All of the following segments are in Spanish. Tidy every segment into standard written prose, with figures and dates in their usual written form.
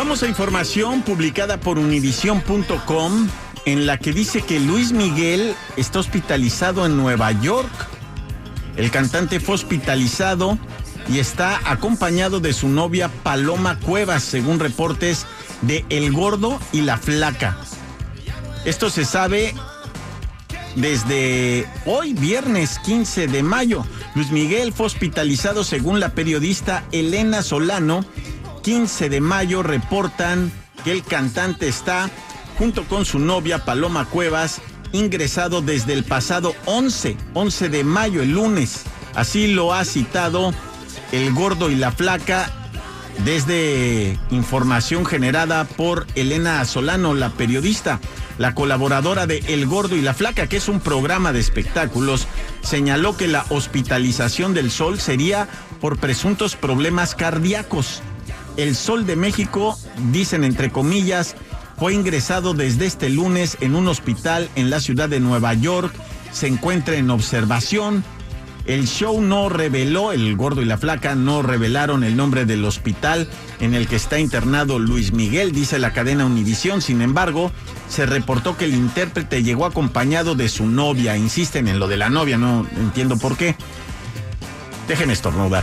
Vamos a información publicada por Univision.com en la que dice que Luis Miguel está hospitalizado en Nueva York. El cantante fue hospitalizado y está acompañado de su novia Paloma Cuevas, según reportes de El Gordo y la Flaca. Esto se sabe desde hoy, viernes 15 de mayo. Luis Miguel fue hospitalizado según la periodista Elena Solano. 15 de mayo reportan que el cantante está, junto con su novia Paloma Cuevas, ingresado desde el pasado 11 de mayo, el lunes. Así lo ha citado El Gordo y la Flaca desde información generada por Elena Solano, la periodista. La colaboradora de El Gordo y la Flaca, que es un programa de espectáculos, señaló que la hospitalización del Sol sería por presuntos problemas cardíacos. El Sol de México, dicen entre comillas, fue ingresado desde este lunes en un hospital en la ciudad de Nueva York. Se encuentra en observación. El show no reveló, El Gordo y la Flaca no revelaron el nombre del hospital en el que está internado Luis Miguel, dice la cadena Univisión. Sin embargo, se reportó que el intérprete llegó acompañado de su novia. Insisten en lo de la novia, no entiendo por qué. Déjenme estornudar.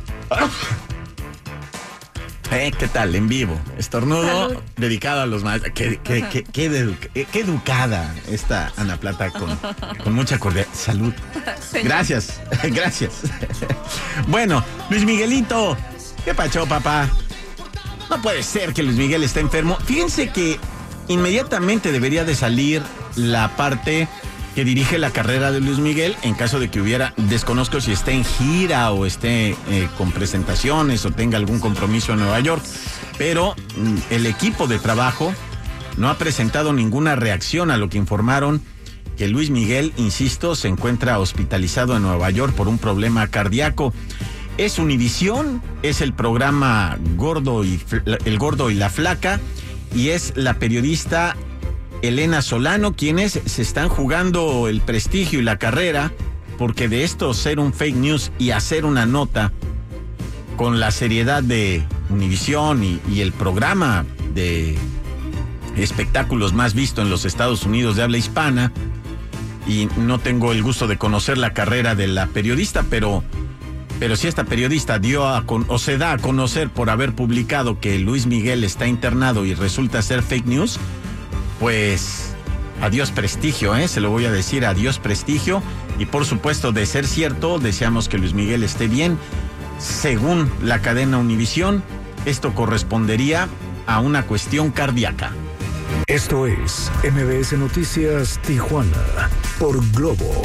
¿Qué tal? En vivo. Estornudo. Salud. Dedicado a los maestros. Qué educada esta Ana Plata con mucha cordialidad. Salud. Gracias. Bueno, Luis Miguelito. ¿Qué pacho, papá? No puede ser que Luis Miguel esté enfermo. Fíjense que inmediatamente debería de salir la parte que dirige la carrera de Luis Miguel en caso de que hubiera, desconozco si esté en gira o esté con presentaciones o tenga algún compromiso en Nueva York, pero el equipo de trabajo no ha presentado ninguna reacción a lo que informaron que Luis Miguel, insisto, se encuentra hospitalizado en Nueva York por un problema cardíaco. Es Univisión, es el programa El Gordo y la Flaca, y es la periodista Elena Solano, quienes se están jugando el prestigio y la carrera, porque de esto ser un fake news y hacer una nota con la seriedad de Univisión y el programa de espectáculos más visto en los Estados Unidos de habla hispana, y no tengo el gusto de conocer la carrera de la periodista, pero si esta periodista se da a conocer por haber publicado que Luis Miguel está internado y resulta ser fake news, pues adiós prestigio, se lo voy a decir, adiós prestigio. Y por supuesto, de ser cierto, deseamos que Luis Miguel esté bien. Según la cadena Univisión, esto correspondería a una cuestión cardíaca. Esto es MBS Noticias Tijuana por Globo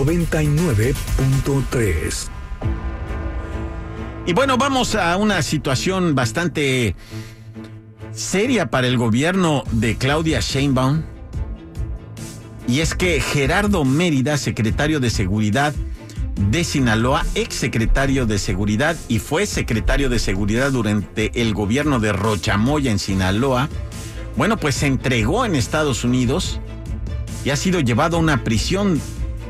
99.3. Y bueno, vamos a una situación bastante seria para el gobierno de Claudia Sheinbaum, y es que Gerardo Mérida, secretario de Seguridad de Sinaloa, exsecretario de Seguridad y fue secretario de Seguridad durante el gobierno de Rochamoya en Sinaloa, bueno, pues se entregó en Estados Unidos y ha sido llevado a una prisión,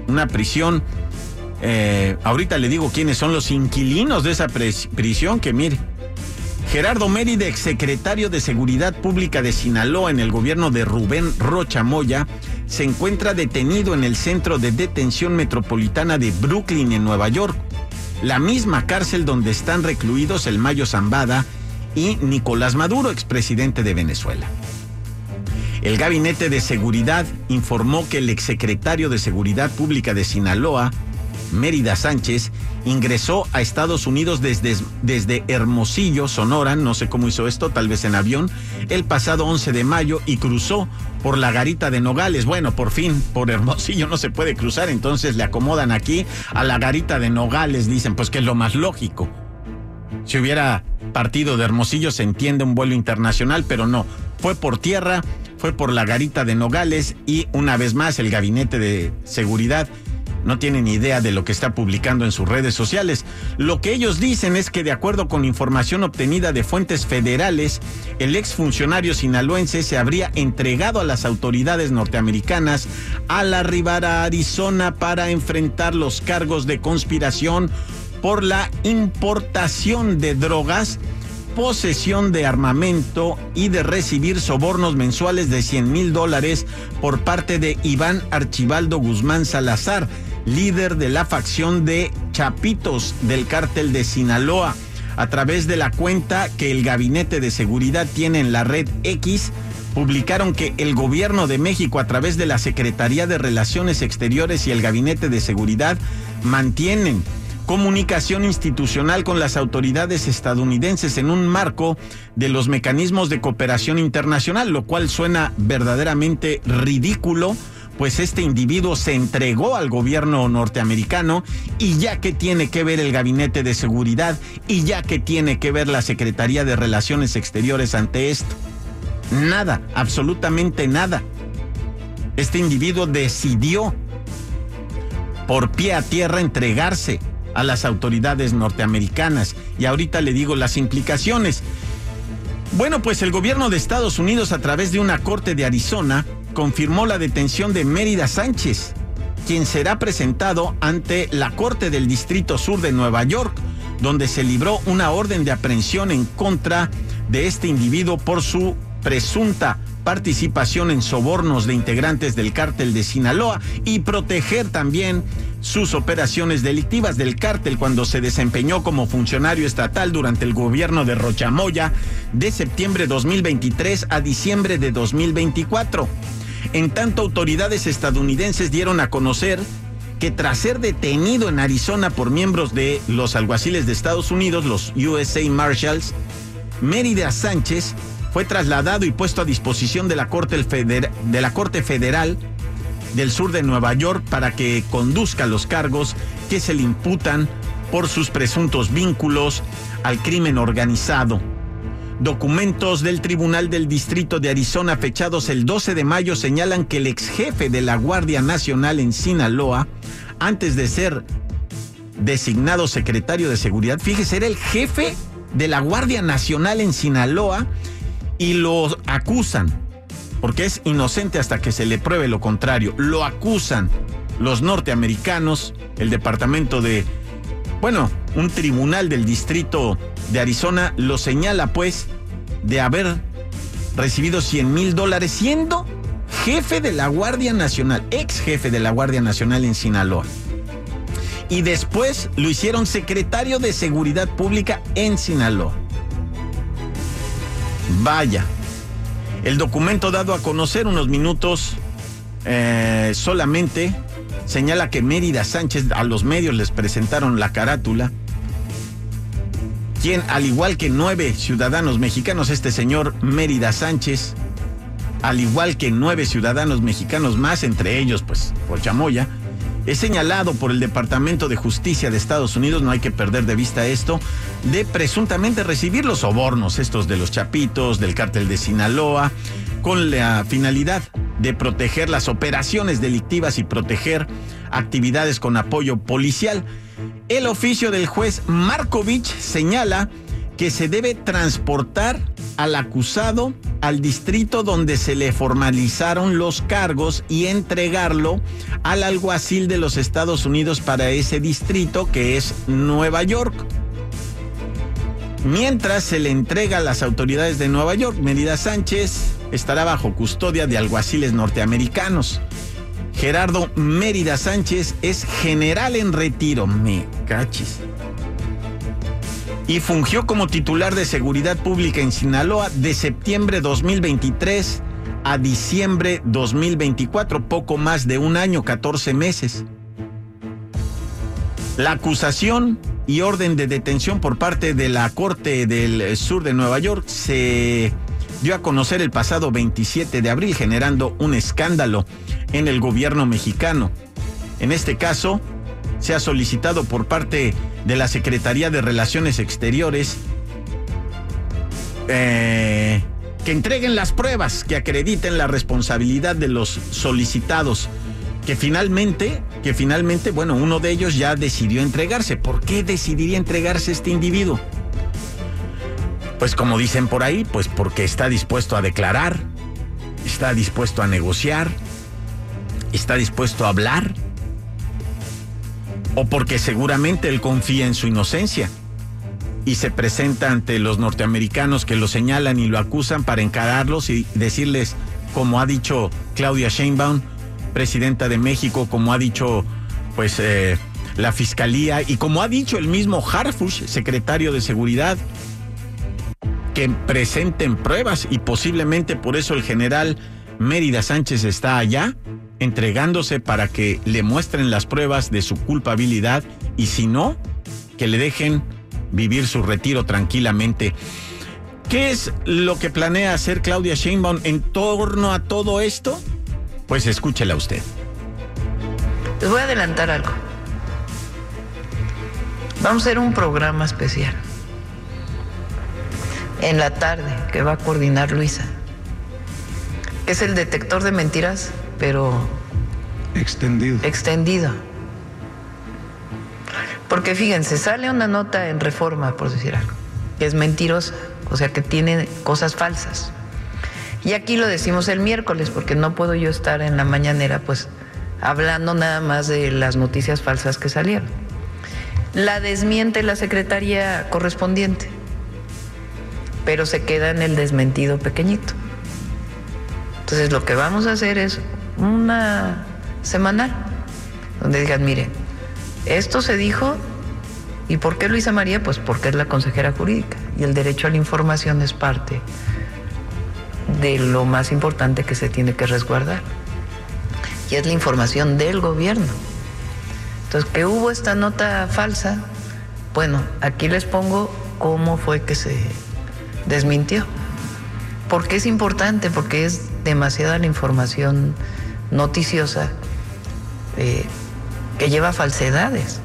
ahorita le digo quiénes son los inquilinos de esa prisión, que mire. Gerardo Mérida, exsecretario de Seguridad Pública de Sinaloa en el gobierno de Rubén Rocha Moya, se encuentra detenido en el Centro de Detención Metropolitana de Brooklyn, en Nueva York, la misma cárcel donde están recluidos el Mayo Zambada y Nicolás Maduro, expresidente de Venezuela. El Gabinete de Seguridad informó que el exsecretario de Seguridad Pública de Sinaloa, Mérida Sánchez, ingresó a Estados Unidos desde Hermosillo, Sonora, no sé cómo hizo esto, tal vez en avión, el pasado 11 de mayo y cruzó por la Garita de Nogales. Bueno, por fin, por Hermosillo no se puede cruzar, entonces le acomodan aquí a la Garita de Nogales, dicen, pues que es lo más lógico. Si hubiera partido de Hermosillo se entiende un vuelo internacional, pero no, fue por tierra, fue por la Garita de Nogales y una vez más el Gabinete de Seguridad no tienen idea de lo que está publicando en sus redes sociales. Lo que ellos dicen es que, de acuerdo con información obtenida de fuentes federales, el exfuncionario sinaloense se habría entregado a las autoridades norteamericanas al arribar a Arizona para enfrentar los cargos de conspiración por la importación de drogas posesión de armamento y de recibir sobornos mensuales de $100,000 por parte de Iván Archibaldo Guzmán Salazar, líder de la facción de Chapitos del cártel de Sinaloa. A través de la cuenta que el Gabinete de Seguridad tiene en la red X, publicaron que el gobierno de México, a través de la Secretaría de Relaciones Exteriores y el Gabinete de Seguridad, mantienen comunicación institucional con las autoridades estadounidenses en un marco de los mecanismos de cooperación internacional, lo cual suena verdaderamente ridículo, pues este individuo se entregó al gobierno norteamericano, y ya que tiene que ver el Gabinete de Seguridad, y ya que tiene que ver la Secretaría de Relaciones Exteriores ante esto. Nada, absolutamente nada. Este individuo decidió por pie a tierra entregarse a las autoridades norteamericanas, y ahorita le digo las implicaciones. Bueno, pues el gobierno de Estados Unidos, a través de una corte de Arizona, confirmó la detención de Mérida Sánchez, quien será presentado ante la Corte del Distrito Sur de Nueva York, donde se libró una orden de aprehensión en contra de este individuo por su presunta participación en sobornos de integrantes del cártel de Sinaloa y proteger también sus operaciones delictivas del cártel cuando se desempeñó como funcionario estatal durante el gobierno de Rocha Moya de septiembre de 2023 a diciembre de 2024. En tanto, autoridades estadounidenses dieron a conocer que tras ser detenido en Arizona por miembros de los alguaciles de Estados Unidos, los USA Marshals, Mérida Sánchez fue trasladado y puesto a disposición de la Corte Federal del Sur de Nueva York para que conduzca los cargos que se le imputan por sus presuntos vínculos al crimen organizado. Documentos del Tribunal del Distrito de Arizona fechados el 12 de mayo señalan que el ex jefe de la Guardia Nacional en Sinaloa, antes de ser designado secretario de Seguridad, fíjese, era el jefe de la Guardia Nacional en Sinaloa, y lo acusan, porque es inocente hasta que se le pruebe lo contrario, lo acusan los norteamericanos, el departamento de, un tribunal del distrito de Arizona lo señala pues de haber recibido $100,000 siendo jefe de la Guardia Nacional, ex jefe de la Guardia Nacional en Sinaloa. Y después lo hicieron secretario de Seguridad Pública en Sinaloa. Vaya, el documento dado a conocer unos minutos solamente señala que Mérida Sánchez, a los medios les presentaron la carátula, quien, al igual que 9 ciudadanos mexicanos, este señor Mérida Sánchez, al igual que 9 ciudadanos mexicanos más, entre ellos pues Rocha Moya, es señalado por el Departamento de Justicia de Estados Unidos, no hay que perder de vista esto, de presuntamente recibir los sobornos, estos de los Chapitos, del cártel de Sinaloa, con la finalidad de proteger las operaciones delictivas y proteger actividades con apoyo policial. El oficio del juez Markovich señala que se debe transportar al acusado al distrito donde se le formalizaron los cargos y entregarlo al alguacil de los Estados Unidos para ese distrito, que es Nueva York. Mientras se le entrega a las autoridades de Nueva York, Mérida Sánchez estará bajo custodia de alguaciles norteamericanos. Gerardo Mérida Sánchez es general en retiro, me cachis, y fungió como titular de Seguridad Pública en Sinaloa de septiembre 2023 a diciembre 2024, poco más de un año, 14 meses. La acusación y orden de detención por parte de la Corte del Sur de Nueva York se dio a conocer el pasado 27 de abril, generando un escándalo en el gobierno mexicano. En este caso, se ha solicitado por parte de la Secretaría de Relaciones Exteriores que entreguen las pruebas que acrediten la responsabilidad de los solicitados, que finalmente, uno de ellos ya decidió entregarse. ¿Por qué decidiría entregarse este individuo? Pues como dicen por ahí, pues porque está dispuesto a declarar, está dispuesto a negociar, está dispuesto a hablar, o porque seguramente él confía en su inocencia y se presenta ante los norteamericanos que lo señalan y lo acusan para encararlos y decirles, como ha dicho Claudia Sheinbaum, presidenta de México, como ha dicho pues la Fiscalía y como ha dicho el mismo Harfuch, secretario de Seguridad, que presenten pruebas, y posiblemente por eso el general Mérida Sánchez está allá, entregándose para que le muestren las pruebas de su culpabilidad, y si no, que le dejen vivir su retiro tranquilamente. ¿Qué es lo que planea hacer Claudia Sheinbaum en torno a todo esto? Pues escúchela usted. Les voy a adelantar algo. Vamos a hacer un programa especial en la tarde que va a coordinar Luisa, que es el detector de mentiras, pero extendido. Porque fíjense, sale una nota en Reforma, por decir algo, que es mentirosa, o sea que tiene cosas falsas. Y aquí lo decimos el miércoles, porque no puedo yo estar en la mañanera pues hablando nada más de las noticias falsas que salieron. La desmiente la secretaría correspondiente, pero se queda en el desmentido pequeñito. Entonces lo que vamos a hacer es una semanal, donde digan, mire, esto se dijo, ¿y por qué Luisa María? Pues porque es la consejera jurídica, y el derecho a la información es parte de lo más importante que se tiene que resguardar, y es la información del gobierno. Entonces, que hubo esta nota falsa, bueno, aquí les pongo cómo fue que se desmintió. ¿Por qué es importante? Porque es demasiada la información noticiosa que lleva falsedades.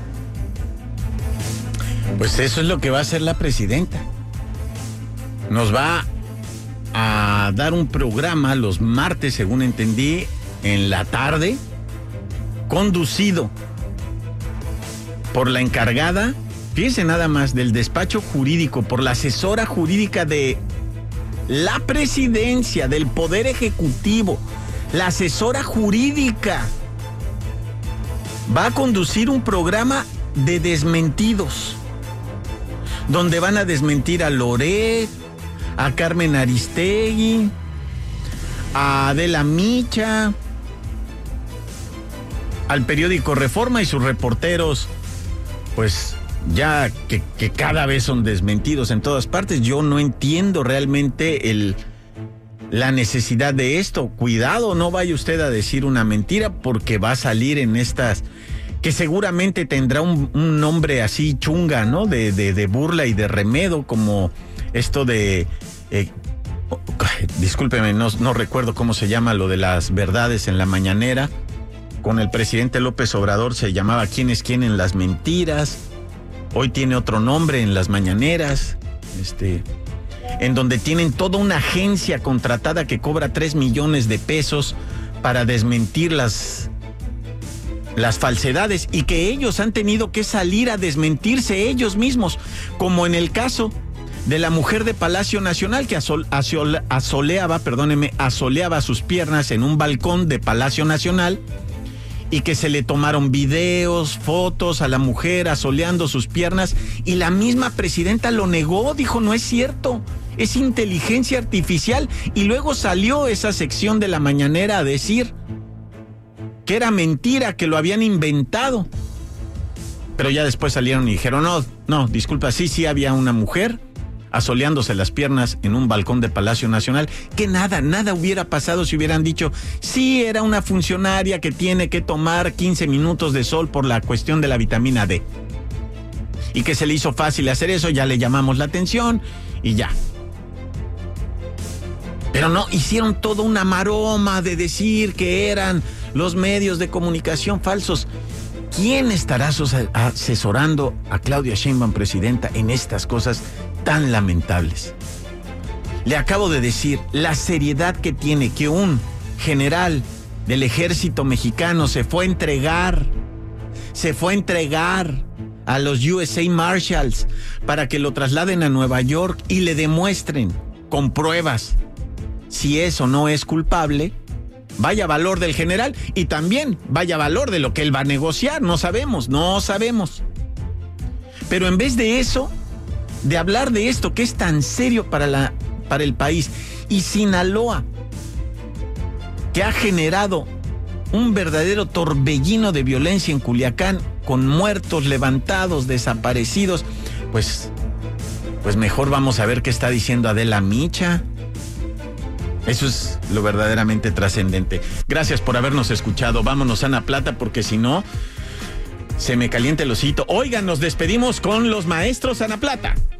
Pues eso es lo que va a hacer la presidenta. Nos va a dar un programa los martes, según entendí, en la tarde, conducido por la encargada, fíjense nada más, del despacho jurídico, por la asesora jurídica de la presidencia, del Poder Ejecutivo, la asesora jurídica. Va a conducir un programa de desmentidos, donde van a desmentir a Loret, a Carmen Aristegui, a Adela Micha, al periódico Reforma y sus reporteros, pues ya que cada vez son desmentidos en todas partes. Yo no entiendo realmente la necesidad de esto. Cuidado, no vaya usted a decir una mentira, porque va a salir en estas, que seguramente tendrá un nombre así chunga, ¿no? De burla y de remedo, como esto de... discúlpeme, no recuerdo cómo se llama lo de las verdades en la mañanera. Con el presidente López Obrador se llamaba ¿Quién es quién en las mentiras? Hoy tiene otro nombre en las mañaneras, en donde tienen toda una agencia contratada que cobra 3 millones de pesos para desmentir las falsedades, y que ellos han tenido que salir a desmentirse ellos mismos, como en el caso de la mujer de Palacio Nacional que asoleaba sus piernas en un balcón de Palacio Nacional, y que se le tomaron videos, fotos a la mujer asoleando sus piernas, y la misma presidenta lo negó, dijo no es cierto, es inteligencia artificial, y luego salió esa sección de la mañanera a decir que era mentira, que lo habían inventado. Pero ya después salieron y dijeron, no, disculpa, sí había una mujer asoleándose las piernas en un balcón de Palacio Nacional, que nada hubiera pasado si hubieran dicho, sí, era una funcionaria que tiene que tomar 15 minutos de sol por la cuestión de la vitamina D. Y que se le hizo fácil hacer eso, ya le llamamos la atención y ya. Pero no, hicieron toda una maroma de decir que eran los medios de comunicación falsos. ¿Quién estará asesorando a Claudia Sheinbaum, presidenta, en estas cosas tan lamentables? Le acabo de decir la seriedad que tiene que un general del ejército mexicano se fue a entregar a los USA Marshals para que lo trasladen a Nueva York y le demuestren con pruebas si eso no es culpable. Vaya valor del general, y también vaya valor de lo que él va a negociar. No sabemos. Pero en vez de eso, de hablar de esto que es tan serio para el país. Y Sinaloa, que ha generado un verdadero torbellino de violencia en Culiacán, con muertos, levantados, desaparecidos, pues mejor vamos a ver qué está diciendo Adela Micha. Eso es lo verdaderamente trascendente. Gracias por habernos escuchado. Vámonos, Ana Plata, porque si no, se me calienta el osito. Oigan, nos despedimos con los maestros, Ana Plata.